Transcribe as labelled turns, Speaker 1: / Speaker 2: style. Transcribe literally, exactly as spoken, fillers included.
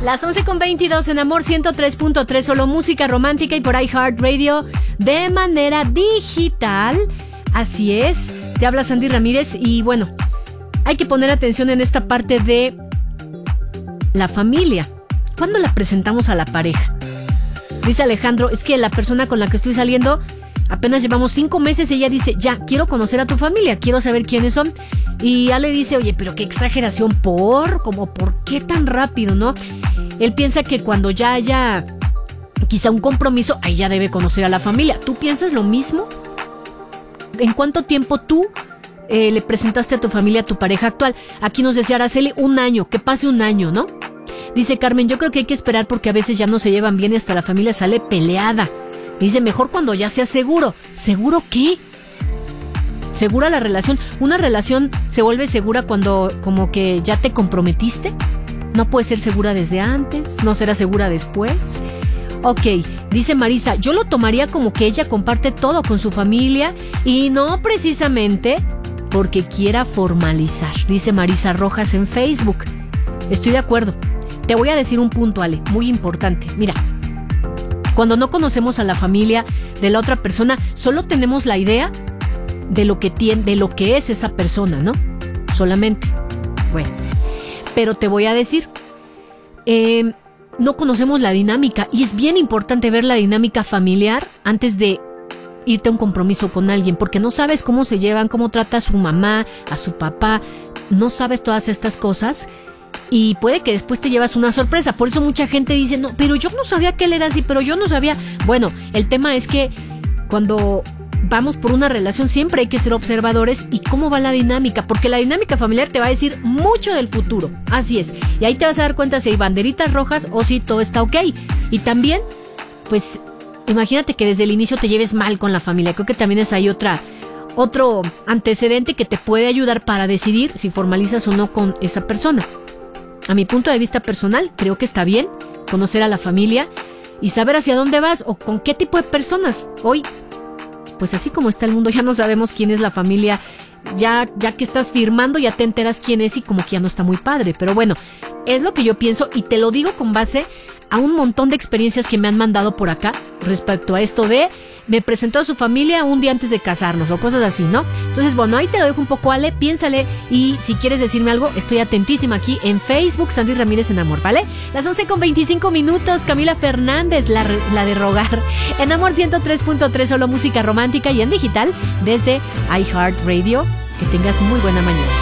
Speaker 1: Las once con veintidós en Amor ciento tres punto tres, solo música romántica y por iHeartRadio de manera digital. Así es, te habla Sandy Ramírez y bueno, hay que poner atención en esta parte de la familia. ¿Cuándo la presentamos a la pareja? Dice Alejandro, es que la persona con la que estoy saliendo apenas llevamos cinco meses y ella dice, ya, quiero conocer a tu familia, quiero saber quiénes son. Y ya le dice, oye, pero qué exageración, ¿por? Como, ¿por qué tan rápido, no? Él piensa que cuando ya haya quizá un compromiso, ahí ya debe conocer a la familia. ¿Tú piensas lo mismo? ¿En cuánto tiempo tú eh, le presentaste a tu familia a tu pareja actual? Aquí nos decía Araceli, un año, que pase un año, ¿no? Dice Carmen, yo creo que hay que esperar porque a veces ya no se llevan bien y hasta la familia sale peleada. Dice, mejor cuando ya sea seguro. ¿Seguro qué? ¿Segura la relación? ¿Una relación se vuelve segura cuando como que ya te comprometiste? ¿No puede ser segura desde antes? ¿No será segura después? Ok, dice Marisa, yo lo tomaría como que ella comparte todo con su familia y no precisamente porque quiera formalizar. Dice Marisa Rojas en Facebook. Estoy de acuerdo. Te voy a decir un punto, Ale, muy importante. Mira, cuando no conocemos a la familia de la otra persona, solo tenemos la idea de lo que tiene, de lo que es esa persona, ¿no? Solamente. Bueno, pero te voy a decir, eh, no conocemos la dinámica y es bien importante ver la dinámica familiar antes de irte a un compromiso con alguien, porque no sabes cómo se llevan, cómo trata a su mamá, a su papá, no sabes todas estas cosas. Y puede que después te llevas una sorpresa. Por eso mucha gente dice, no, pero yo no sabía que él era así, pero yo no sabía. Bueno, el tema es que cuando vamos por una relación siempre hay que ser observadores y cómo va la dinámica, porque la dinámica familiar te va a decir mucho del futuro. Así es. Y ahí te vas a dar cuenta si hay banderitas rojas o si todo está ok. Y también, pues, imagínate que desde el inicio te lleves mal con la familia. Creo que también es ahí otra, otro antecedente que te puede ayudar para decidir si formalizas o no con esa persona. A mi punto de vista personal, creo que está bien conocer a la familia y saber hacia dónde vas o con qué tipo de personas. Hoy, pues así como está el mundo, ya no sabemos quién es la familia. Ya, ya que estás firmando, ya te enteras quién es y como que ya no está muy padre. Pero bueno, es lo que yo pienso y te lo digo con base a un montón de experiencias que me han mandado por acá respecto a esto de me presentó a su familia un día antes de casarnos o cosas así, ¿no? Entonces, bueno, ahí te lo dejo un poco, Ale, piénsale y si quieres decirme algo, estoy atentísima aquí en Facebook, Sandy Ramírez en Amor, ¿vale? Las once con veinticinco minutos, Camila Fernández, la, la de rogar, en Amor ciento tres punto tres, solo música romántica y en digital desde iHeartRadio. Que tengas muy buena mañana.